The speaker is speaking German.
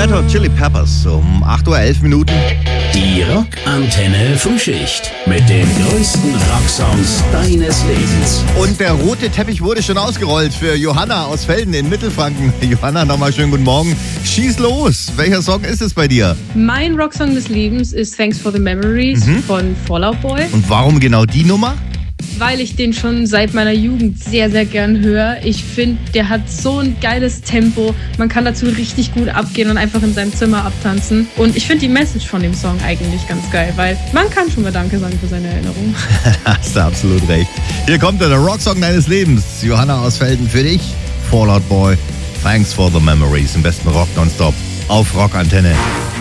Red Hot Chili Peppers um 8:11 Uhr. Die Rockantenne Frühschicht mit den größten Rocksongs deines Lebens. Und der rote Teppich wurde schon ausgerollt für Johanna aus Velden in Mittelfranken. Johanna, nochmal schönen guten Morgen. Schieß los. Welcher Song ist es bei dir? Mein Rocksong des Lebens ist Thanks for the Memories von Fall Out Boy. Und warum genau die Nummer? Weil ich den schon seit meiner Jugend sehr, sehr gern höre. Ich finde, der hat so ein geiles Tempo. Man kann dazu richtig gut abgehen und einfach in seinem Zimmer abtanzen. Und ich finde die Message von dem Song eigentlich ganz geil, weil man kann schon mal Danke sagen für seine Erinnerung. Hast du absolut recht. Hier kommt der Rocksong deines Lebens. Johanna aus Velden für dich. Fall Out Boy. Thanks for the Memories. Im besten Rock nonstop auf Rockantenne.